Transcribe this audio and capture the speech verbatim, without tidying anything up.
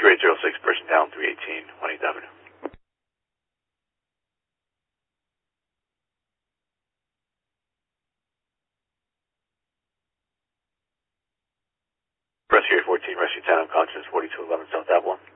two eight zero six, person down, three eighteen, one eighth Avenue. Rescue eight fourteen, Rescue ten, unconscious, forty-two eleven South Avalon.